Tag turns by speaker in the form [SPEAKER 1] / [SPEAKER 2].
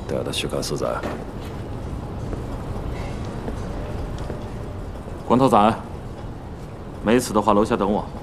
[SPEAKER 1] 带他去看死仔。
[SPEAKER 2] 光头仔，没事的话，楼下等我。